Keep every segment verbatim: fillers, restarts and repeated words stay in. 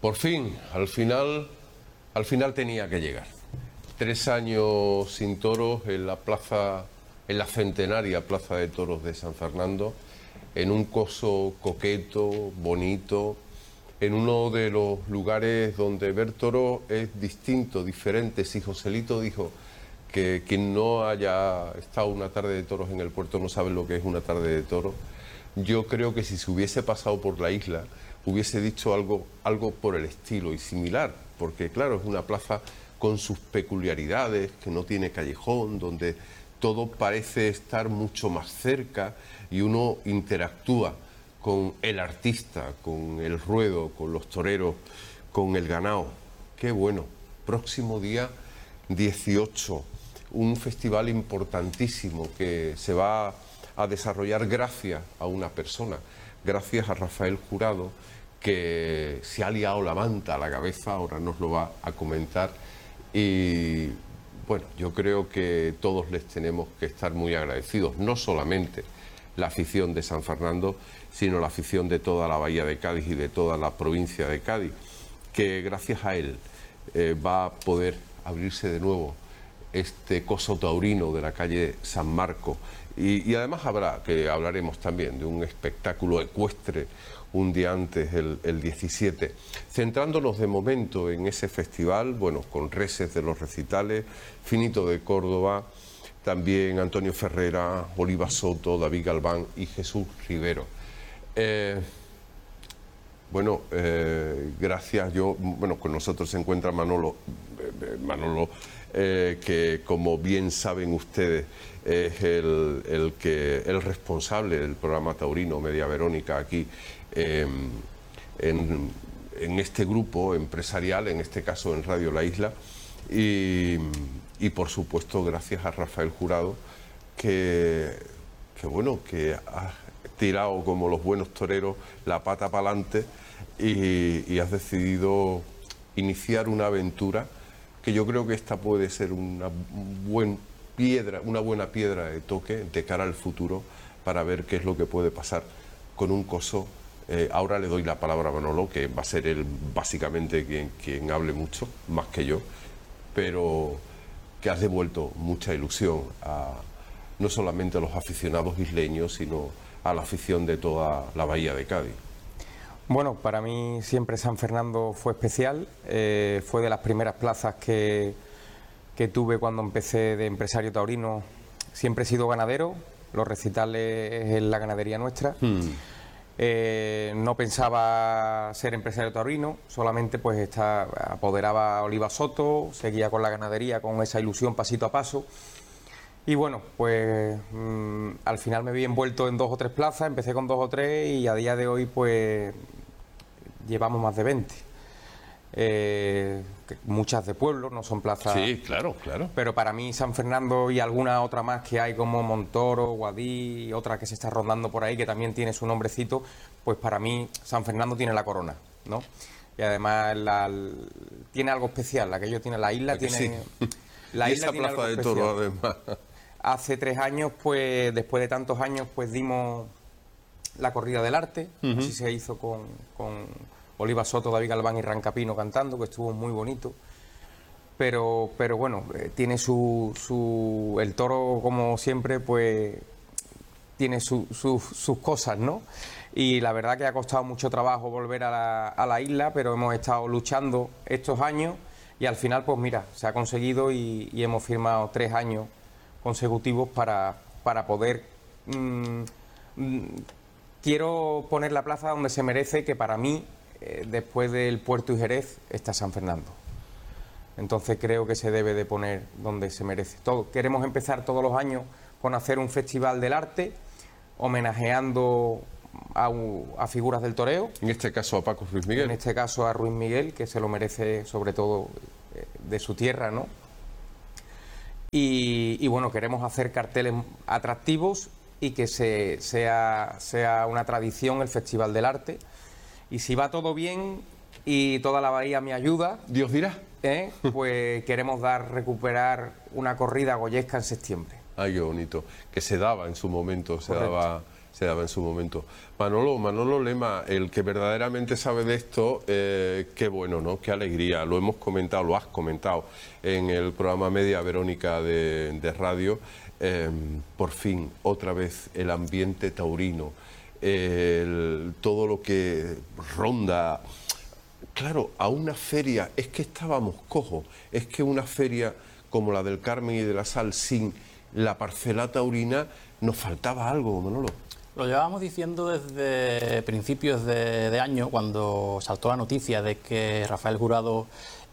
Por fin, al final, al final tenía que llegar. Tres años sin toros en la plaza, en la centenaria Plaza de Toros de San Fernando, en un coso coqueto, bonito, en uno de los lugares donde ver toros es distinto, diferente. Si Joselito dijo que quien no haya estado una tarde de toros en el puerto no sabe lo que es una tarde de toros, yo creo que si se hubiese pasado por la isla hubiese dicho algo, algo por el estilo y similar, porque claro, es una plaza con sus peculiaridades, que no tiene callejón, donde todo parece estar mucho más cerca y uno interactúa con el artista, con el ruedo, con los toreros, con el ganado. Qué bueno. Próximo día dieciocho, un festival importantísimo que se va a desarrollar gracias a una persona, gracias a Rafael Jurado, que se ha liado la manta a la cabeza, ahora nos lo va a comentar. Y bueno, yo creo que todos les tenemos que estar muy agradecidos, no solamente la afición de San Fernando, sino la afición de toda la Bahía de Cádiz y de toda la provincia de Cádiz, que gracias a él eh, va a poder abrirse de nuevo este coso taurino de la calle San Marco. Y, y además habrá, que hablaremos también de un espectáculo ecuestre un día antes, el, el diecisiete. Centrándonos de momento en ese festival, bueno, con reses de los recitales, Finito de Córdoba, también Antonio Ferrera, Oliva Soto, David Galván y Jesús Rivero. Eh, bueno, eh, gracias. Yo, bueno, con nosotros se encuentra Manolo, eh, Manolo, eh, que como bien saben ustedes es el, el que el responsable del programa taurino Media Verónica aquí eh, en, en este grupo empresarial, en este caso en Radio La Isla, y, y por supuesto gracias a Rafael Jurado, que, que bueno, que ha tirado como los buenos toreros la pata para adelante y, y has decidido iniciar una aventura que yo creo que esta puede ser una buen piedra, una buena piedra de toque de cara al futuro para ver qué es lo que puede pasar con un coso. Eh, ahora le doy la palabra a Manolo, que va a ser él básicamente quien, quien hable mucho, más que yo, pero que has devuelto mucha ilusión a no solamente a los aficionados isleños, sino a la afición de toda la Bahía de Cádiz. Bueno, para mí siempre San Fernando fue especial, eh, fue de las primeras plazas que, que tuve cuando empecé de empresario taurino. Siempre he sido ganadero, los recitales en la ganadería nuestra. Hmm. Eh, no pensaba ser empresario taurino, solamente pues está, apoderaba a Oliva Soto, seguía con la ganadería con esa ilusión pasito a paso. Y bueno, pues mmm, al final me vi envuelto en dos o tres plazas, empecé con dos o tres y a día de hoy pues llevamos más de veinte. Eh, muchas de pueblo, no son plazas... Sí, claro, claro. Pero para mí San Fernando y alguna otra más que hay como Montoro, Guadí y otra que se está rondando por ahí que también tiene su nombrecito, pues para mí San Fernando tiene la corona, ¿no? Y además la, tiene algo especial, aquello tiene, la isla tiene... Sí. La y isla esa tiene plaza algo de toros especial. además. Hace tres años, pues después de tantos años, pues dimos la corrida del arte, uh-huh. Así se hizo con, con Oliva Soto, David Galván y Rancapino cantando, que estuvo muy bonito. Pero, pero bueno, eh, tiene su, su... El toro, como siempre, pues tiene su, su, sus cosas, ¿no? Y la verdad que ha costado mucho trabajo volver a la, a la isla, pero hemos estado luchando estos años y al final, pues mira, se ha conseguido y, y hemos firmado tres años consecutivos para, para poder... Mmm, mmm, quiero poner la plaza donde se merece, que para mí, eh, después del Puerto y Jerez, está San Fernando. Entonces creo que se debe de poner donde se merece. Todo, queremos empezar todos los años con hacer un festival del arte, homenajeando a, a figuras del toreo. En este caso a Paco Ruiz Miguel. En este caso a Ruiz Miguel, que se lo merece sobre todo eh, de su tierra, ¿no? Y, y bueno, queremos hacer carteles atractivos y que se, sea, sea una tradición el Festival del Arte. Y si va todo bien y toda la bahía me ayuda, Dios dirá, ¿eh? Pues queremos dar, recuperar una corrida goyesca en septiembre. Ay, qué bonito, que se daba en su momento, se Correcto. daba se daba en su momento. Manolo, Manolo Lema, el que verdaderamente sabe de esto, eh, qué bueno, ¿no? Qué alegría. Lo hemos comentado, lo has comentado en el programa Media Verónica de, de radio. Eh, por fin, otra vez, el ambiente taurino, el, todo lo que ronda. Claro, a una feria, es que estábamos cojos, es que una feria como la del Carmen y de la Sal, sin la parcela taurina, nos faltaba algo, Manolo. Lo llevábamos diciendo desde principios de, de año, cuando saltó la noticia de que Rafael Jurado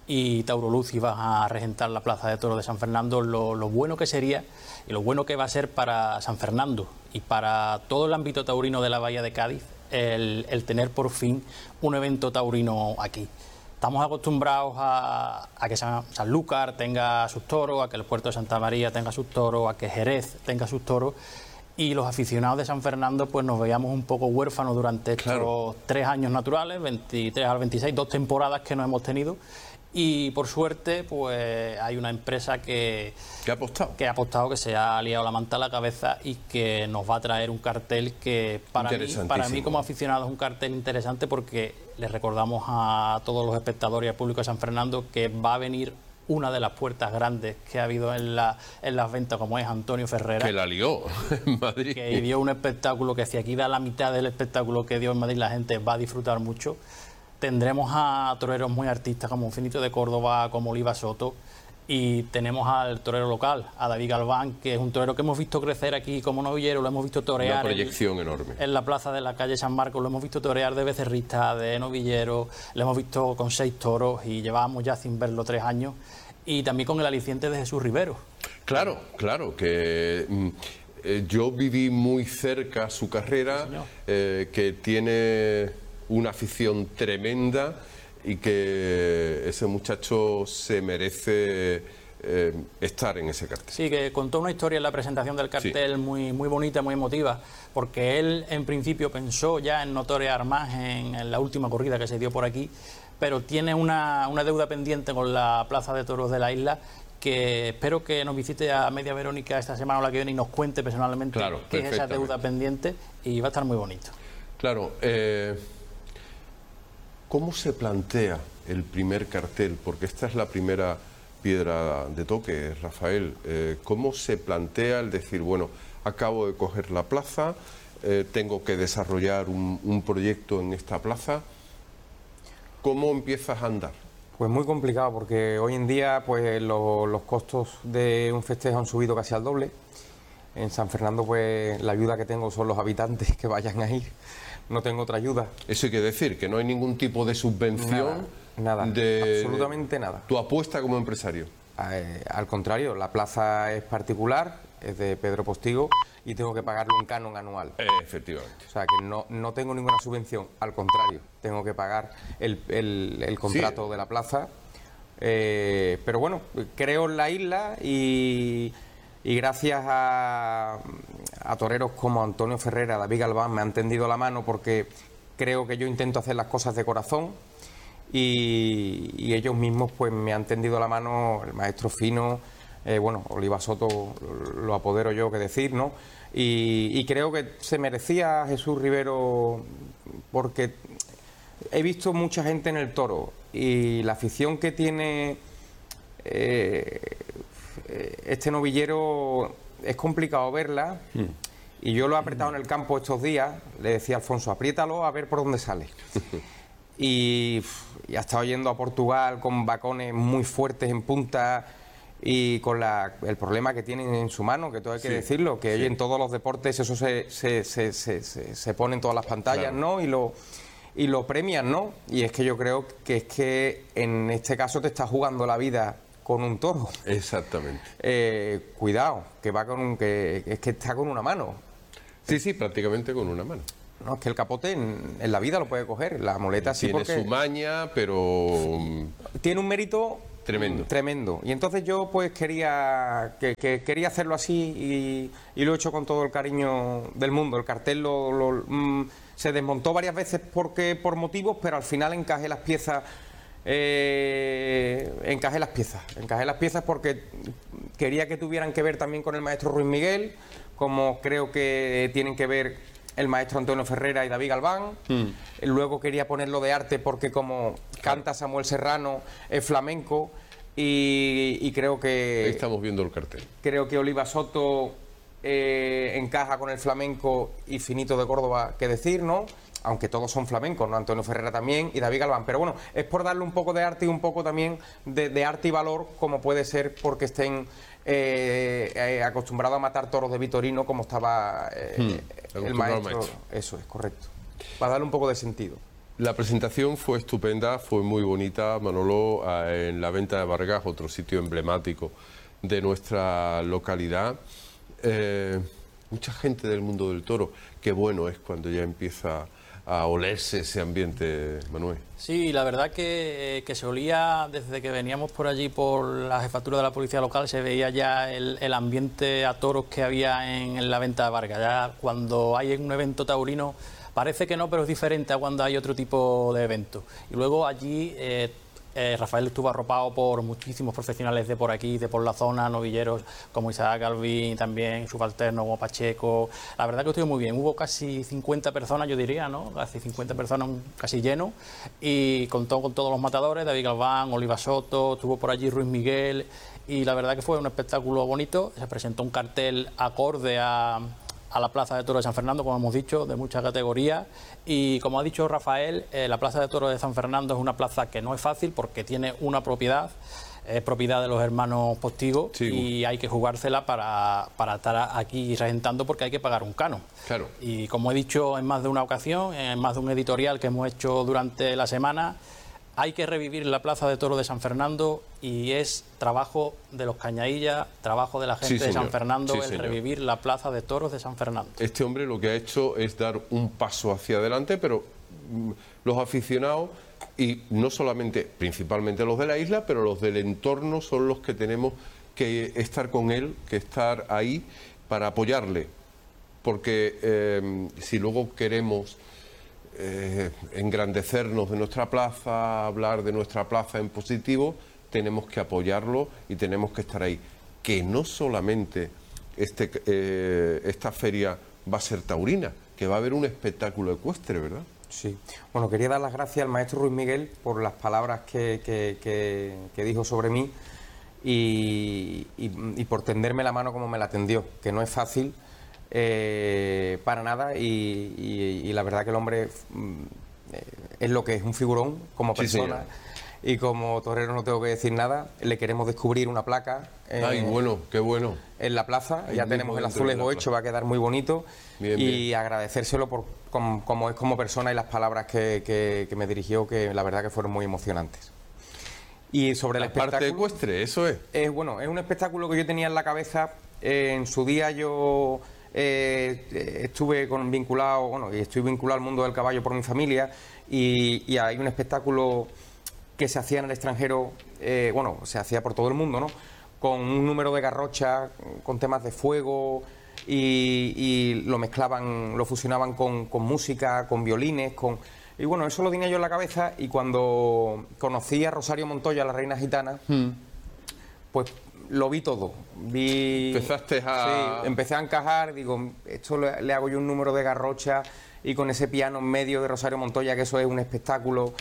y Tauro Luz iban a regentar la Plaza de Toros de San Fernando, lo, lo bueno que sería y lo bueno que va a ser para San Fernando y para todo el ámbito taurino de la Bahía de Cádiz, el, el tener por fin un evento taurino aquí. Estamos acostumbrados a, a que San, Sanlúcar tenga sus toros, a que el puerto de Santa María tenga sus toros, a que Jerez tenga sus toros, y los aficionados de San Fernando pues nos veíamos un poco huérfanos durante estos claro. tres años naturales, veintitrés al veintiséis, dos temporadas que no hemos tenido. Y por suerte, pues hay una empresa que, ¿Qué ha apostado? que ha apostado, que se ha liado la manta a la cabeza y que nos va a traer un cartel que para mí, para mí como aficionado es un cartel interesante, porque le recordamos a todos los espectadores y al público de San Fernando que va a venir una de las puertas grandes que ha habido en, la, en las ventas, como es Antonio Ferrera. Que la lió en Madrid. Que dio un espectáculo que si aquí da la mitad del espectáculo que dio en Madrid, la gente va a disfrutar mucho. Tendremos a toreros muy artistas como Finito de Córdoba, como Oliva Soto, y tenemos al torero local, a David Galván, que es un torero que hemos visto crecer aquí como novillero, lo hemos visto torear. Una proyección en, enorme. En la plaza de la calle San Marcos, lo hemos visto torear de becerrista, de novillero, lo hemos visto con seis toros y llevábamos ya sin verlo tres años, y también con el aliciente de Jesús Rivero. Claro, claro, que mm, eh, yo viví muy cerca su carrera, sí, eh, que tiene una afición tremenda y que ese muchacho se merece eh, estar en ese cartel. Sí, que contó una historia en la presentación del cartel, sí, muy, muy bonita, muy emotiva, porque él en principio pensó ya en no torear más en, en la última corrida que se dio por aquí, pero tiene una, una deuda pendiente con la Plaza de Toros de la isla, que espero que nos visite a Media Verónica esta semana o la que viene y nos cuente personalmente claro, qué es esa deuda pendiente, y va a estar muy bonito. Claro, eh... ¿cómo se plantea el primer cartel? Porque esta es la primera piedra de toque, Rafael. Eh, ¿Cómo se plantea el decir, bueno, acabo de coger la plaza, eh, tengo que desarrollar un, un proyecto en esta plaza? ¿Cómo empiezas a andar? Pues muy complicado, porque hoy en día pues lo, los costos de un festejo han subido casi al doble. En San Fernando pues la ayuda que tengo son los habitantes que vayan a ir. No tengo otra ayuda. Eso hay que decir, que no hay ningún tipo de subvención. Nada, nada de, absolutamente nada. ¿Tu apuesta como empresario? Eh, al contrario, la plaza es particular, es de Pedro Postigo y tengo que pagarle un canon anual. Eh, efectivamente. O sea que no, no tengo ninguna subvención, al contrario, tengo que pagar el, el, el contrato sí. de la plaza. Eh, pero bueno, creo en la isla y... Y gracias a, a toreros como Antonio Ferrera, David Galván, me han tendido la mano, porque creo que yo intento hacer las cosas de corazón y, y ellos mismos pues me han tendido la mano, el maestro Fino, eh, bueno, Oliva Soto lo apodero yo que decir, ¿no? Y, y creo que se merecía Jesús Rivero, porque he visto mucha gente en el toro y la afición que tiene... Eh, este novillero es complicado verla, mm. y yo lo he apretado en el campo estos días, le decía a Alfonso, apriétalo a ver por dónde sale. y, y ha estado yendo a Portugal con vacones muy fuertes en punta y con la, el problema que tienen en su mano, que todo hay que sí, decirlo, que sí. hoy en todos los deportes eso se, se, se, se, se, se pone en todas las pantallas, claro. ¿no? Y lo, y lo premian, ¿no? Y es que yo creo que es que en este caso te está jugando la vida con un toro. Exactamente. Eh, cuidado, que va con un, que es que está con una mano. Sí, sí, prácticamente con una mano. No, es que el capote en, en la vida lo puede coger, la muleta sí, tiene porque su maña, pero tiene un mérito tremendo. Tremendo. Y entonces yo pues quería que, que quería hacerlo así y, y lo he hecho con todo el cariño del mundo. El cartel lo, lo mm, se desmontó varias veces porque por motivos, pero al final encajé las piezas. Eh, encajé las piezas, encajé las piezas porque quería que tuvieran que ver también con el maestro Ruiz Miguel, como creo que tienen que ver el maestro Antonio Ferrera y David Galván. Mm. Luego quería ponerlo de arte porque como canta Samuel Serrano es flamenco y, y creo que... Ahí estamos viendo el cartel. Creo que Oliva Soto eh, encaja con el flamenco y Finito de Córdoba, qué decir, ¿no? Aunque todos son flamencos, ¿no? Antonio Ferrera también y David Galván. Pero bueno, es por darle un poco de arte y un poco también de, de arte y valor, como puede ser porque estén eh, eh, acostumbrados a matar toros de Vitorino, como estaba eh, hmm, el maestro. maestro. Eso es, correcto. Para darle un poco de sentido. La presentación fue estupenda, fue muy bonita, Manolo, en la Venta de Vargas, otro sitio emblemático de nuestra localidad. Eh, mucha gente del mundo del toro. Qué bueno es cuando ya empieza a olerse ese ambiente, Manuel. Sí, la verdad que, que se olía desde que veníamos por allí, por la jefatura de la policía local, se veía ya el, el ambiente a toros que había en, en la Venta de Vargas. Ya cuando hay un evento taurino, parece que no, pero es diferente a cuando hay otro tipo de evento. Y luego allí... Eh, Eh, Rafael estuvo arropado por muchísimos profesionales de por aquí, de por la zona, novilleros como Isaac Galvín, también subalterno como Pacheco. La verdad que estuvo muy bien, hubo casi cincuenta personas, yo diría, ¿no? Casi cincuenta personas, casi lleno, y contó con todos los matadores, David Galván, Oliva Soto, estuvo por allí Ruiz Miguel, y la verdad que fue un espectáculo bonito. Se presentó un cartel acorde a... a la Plaza de Toros de San Fernando, como hemos dicho, de mucha categoría, y como ha dicho Rafael, eh, la Plaza de Toros de San Fernando es una plaza que no es fácil porque tiene una propiedad, es propiedad de los hermanos Postigo, sí, y hay que jugársela para, para estar aquí regentando porque hay que pagar un canon. Claro. Y como he dicho en más de una ocasión, en más de un editorial que hemos hecho durante la semana, hay que revivir la Plaza de Toros de San Fernando y es trabajo de los Cañaillas, trabajo de la gente sí, de San Fernando, sí, el señor. revivir la Plaza de Toros de San Fernando. Este hombre lo que ha hecho es dar un paso hacia adelante, pero mm, los aficionados, y no solamente, principalmente los de la isla, pero los del entorno son los que tenemos que estar con él, que estar ahí para apoyarle, porque eh, si luego queremos... Eh, engrandecernos de nuestra plaza, hablar de nuestra plaza en positivo, tenemos que apoyarlo y tenemos que estar ahí. Que no solamente este, eh, esta feria va a ser taurina, que va a haber un espectáculo ecuestre, ¿verdad? Sí. Bueno, quería dar las gracias al maestro Ruiz Miguel por las palabras que, que, que, que dijo sobre mí y, y, y por tenderme la mano como me la tendió, que no es fácil. Eh, para nada y, y, y la verdad que el hombre eh, es lo que es, un figurón como persona, sí, y como torero no tengo que decir nada. Le queremos descubrir una placa eh, ay, bueno, qué bueno, en la plaza. Ahí ya tenemos el azulejo hecho, va a quedar muy bonito. Bien, y bien. Agradecérselo por como, como es como persona y las palabras que, que, que me dirigió, que la verdad que fueron muy emocionantes. Y sobre el la espectáculo, parte ecuestre, eso es. es bueno, es un espectáculo que yo tenía en la cabeza. Eh, en su día yo Eh, estuve con, vinculado, bueno, y estoy vinculado al mundo del caballo por mi familia y, y hay un espectáculo que se hacía en el extranjero, eh, bueno, se hacía por todo el mundo, ¿no? Con un número de garrocha, con temas de fuego y, y lo mezclaban, lo fusionaban con, con música, con violines, con... Y bueno, eso lo tenía yo en la cabeza y cuando conocí a Rosario Montoya, la reina gitana, hmm. pues... lo vi todo, vi... Empezaste a... Sí, empecé a encajar, digo, esto le, le hago yo un número de garrocha y con ese piano en medio de Rosario Montoya, que eso es un espectáculo,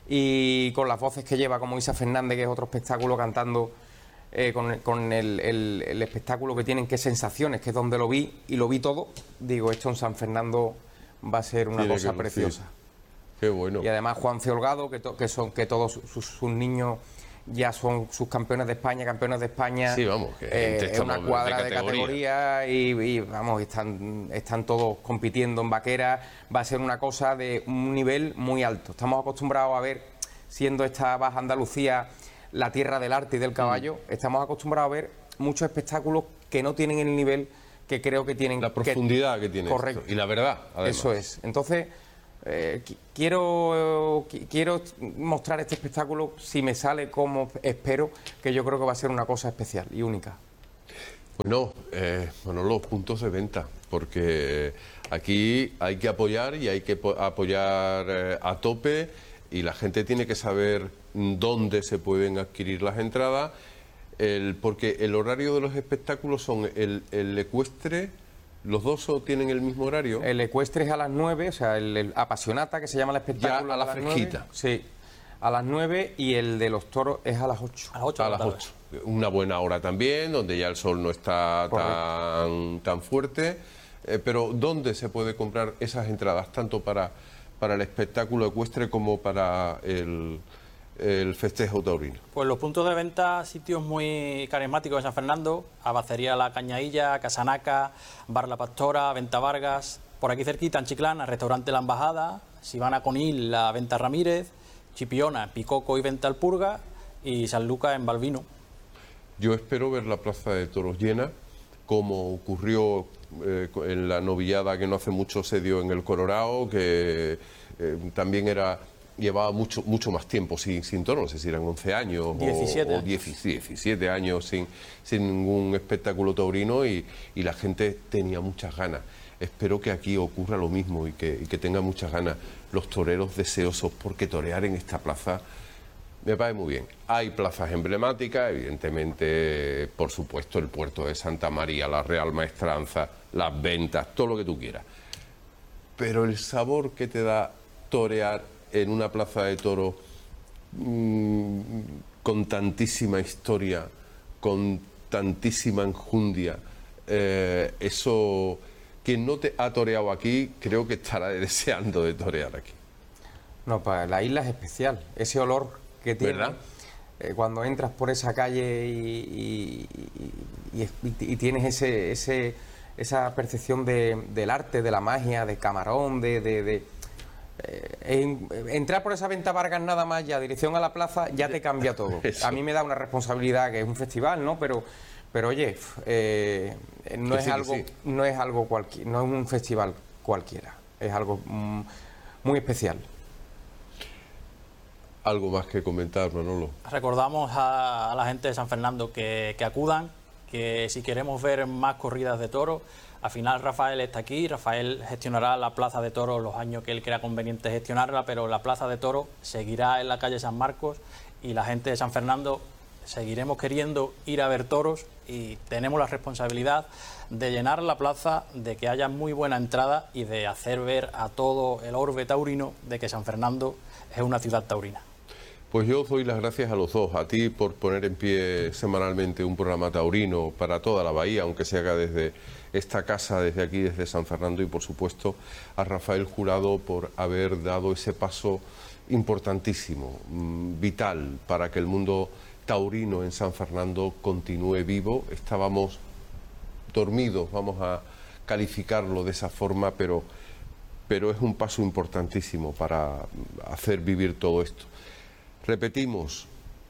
y con las voces que lleva, como Isa Fernández, que es otro espectáculo cantando, eh, con, con el, el, el espectáculo que tienen, que es Sensaciones, que es donde lo vi, y lo vi todo, digo, esto en San Fernando va a ser una Tiene cosa preciosa. Qué bueno. Y además Juan Holgado, que, to, que, son, que todos sus, sus niños... ya son sus campeones de España, campeones de España. Sí, vamos, que eh, es una cuadra de categoría, de categoría y, y vamos, están, están todos compitiendo en vaquera. Va a ser una cosa de un nivel muy alto. Estamos acostumbrados a ver, siendo esta Baja Andalucía la tierra del arte y del caballo, mm. estamos acostumbrados a ver muchos espectáculos que no tienen el nivel que creo que tienen. La profundidad que, que tiene. Correcto. Esto. Y la verdad, además. Eso es. Entonces... Eh, quiero, quiero mostrar este espectáculo, si me sale como espero, que yo creo que va a ser una cosa especial y única. Bueno, eh, bueno, los puntos de venta, porque aquí hay que apoyar y hay que apoyar eh, a tope y la gente tiene que saber dónde se pueden adquirir las entradas, el, porque el horario de los espectáculos son el, el ecuestre, ¿Los dos tienen el mismo horario? El ecuestre es a las nueve, o sea, el, el apasionata, que se llama el espectáculo. Ya a la las fresquita. nueve, sí, a las nueve, y el de los toros es a las ocho. A las ocho. A las ocho. Una buena hora también, donde ya el sol no está tan, tan fuerte. Eh, pero ¿dónde se puede comprar esas entradas, tanto para, para el espectáculo ecuestre como para el, el festejo taurino? Pues los puntos de venta, sitios muy carismáticos de San Fernando: Abacería La Cañailla, Casanaca, Bar La Pastora, Venta Vargas. Por aquí cerquita, en Chiclana, Restaurante La Embajada. Si van a Conil, la Venta Ramírez. Chipiona, Picoco y Venta Alpurga. Y San Lucas en Balbino. Yo espero ver la Plaza de Toros llena, como ocurrió eh, en la novillada que no hace mucho se dio en el Colorado, que eh, también era llevaba mucho mucho más tiempo sin, sin toros, no sé si eran once años diecisiete o, o diecisiete años sin, sin ningún espectáculo taurino, y, y la gente tenía muchas ganas. Espero que aquí ocurra lo mismo y que, y que tengan muchas ganas los toreros deseosos, porque torear en esta plaza me parece muy bien. Hay plazas emblemáticas, evidentemente, por supuesto, el puerto de Santa María, la Real Maestranza, las ventas, todo lo que tú quieras. Pero el sabor que te da torear en una plaza de toros mmm, con tantísima historia, con tantísima enjundia, eh, eso, quien no te ha toreado aquí, creo que estará deseando de torear aquí. No, para la isla es especial, ese olor que tiene, ¿verdad? Eh, cuando entras por esa calle y, y, y, y, y tienes ese, ese, esa percepción de, del arte, de la magia, de Camarón, de... de, de eh, en, entrar por esa Venta Vargas nada más, ya dirección a la plaza, ya te cambia todo. Eso. A mí me da una responsabilidad, que es un festival, ¿no? Pero, pero oye, eh, no, Que es sí, que algo, sí. no es algo cualquiera, no es un festival cualquiera, es algo mm, muy especial. Algo más que comentar, Manolo. Recordamos a, a la gente de San Fernando que, que acudan, que si queremos ver más corridas de toros, al final Rafael está aquí. Rafael gestionará la Plaza de Toros los años que él crea conveniente gestionarla, pero la Plaza de Toros seguirá en la calle San Marcos, y la gente de San Fernando seguiremos queriendo ir a ver toros, y tenemos la responsabilidad de llenar la plaza, de que haya muy buena entrada y de hacer ver a todo el orbe taurino de que San Fernando es una ciudad taurina. Pues yo os doy las gracias a los dos, a ti por poner en pie semanalmente un programa taurino para toda la bahía, aunque se haga desde esta casa, desde aquí, desde San Fernando, y por supuesto a Rafael Jurado por haber dado ese paso importantísimo, vital, para que el mundo taurino en San Fernando continúe vivo. Estábamos dormidos, vamos a calificarlo de esa forma, pero, pero es un paso importantísimo para hacer vivir todo esto. Repetimos,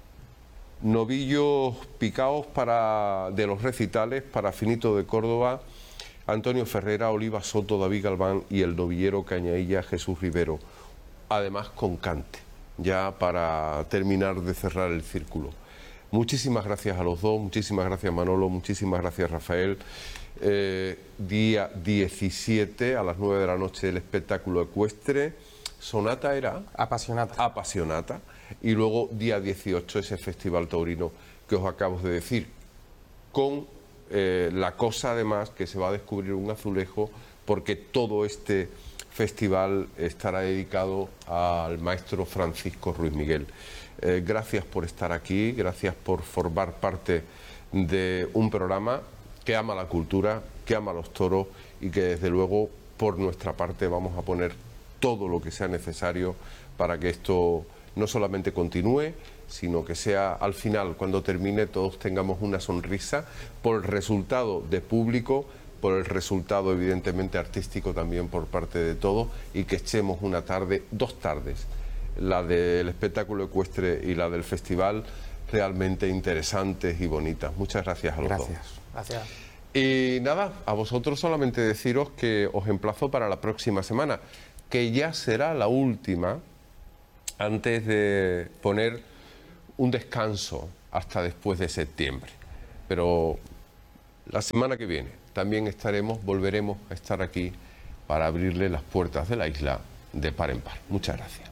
novillos picaos para, de los recitales para Finito de Córdoba, Antonio Ferrera, Oliva Soto, David Galván y el novillero Cañailla Jesús Rivero. Además con cante, ya para terminar de cerrar el círculo. Muchísimas gracias a los dos, muchísimas gracias Manolo, muchísimas gracias Rafael. Eh, día diecisiete a las nueve de la noche el espectáculo ecuestre. Sonata era... Apasionata. Apasionata. Y luego día dieciocho ese festival taurino que os acabo de decir, con eh, la cosa además que se va a descubrir un azulejo, porque todo este festival estará dedicado al maestro Francisco Ruiz Miguel. Eh, gracias por estar aquí, gracias por formar parte de un programa que ama la cultura, que ama los toros, y que desde luego por nuestra parte vamos a poner todo lo que sea necesario para que esto no solamente continúe, sino que sea al final, cuando termine, todos tengamos una sonrisa por el resultado de público, por el resultado evidentemente artístico también por parte de todos, y que echemos una tarde, dos tardes, la del espectáculo ecuestre y la del festival, realmente interesantes y bonitas. Muchas gracias a los Gracias. dos. Gracias. Y nada, a vosotros solamente deciros que os emplazo para la próxima semana, que ya será la última, antes de poner un descanso hasta después de septiembre. Pero la semana que viene también estaremos, volveremos a estar aquí para abrirle las puertas de la isla de par en par. Muchas gracias.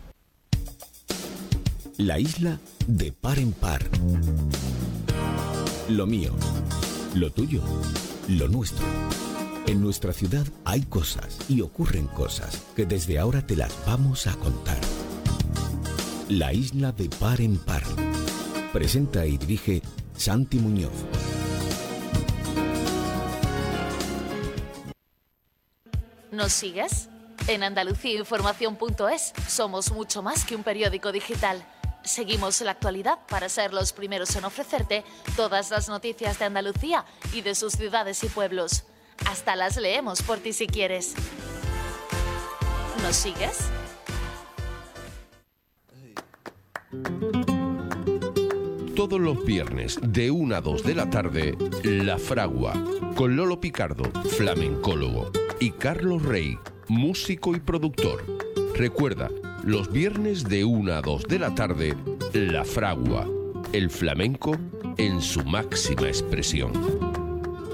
La isla de par en par. Lo mío, lo tuyo, lo nuestro. En nuestra ciudad hay cosas y ocurren cosas que desde ahora te las vamos a contar. La isla de Par en Par. Presenta y dirige Santi Muñoz. ¿Nos sigues? En Andalucía Información punto es somos mucho más que un periódico digital. Seguimos la actualidad para ser los primeros en ofrecerte todas las noticias de Andalucía y de sus ciudades y pueblos. Hasta las leemos por ti si quieres. ¿Nos sigues? Todos los viernes de una a dos de la tarde, La Fragua, con Lolo Picardo, flamencólogo, y Carlos Rey, músico y productor. Recuerda, los viernes de una a dos de la tarde, La Fragua, el flamenco en su máxima expresión.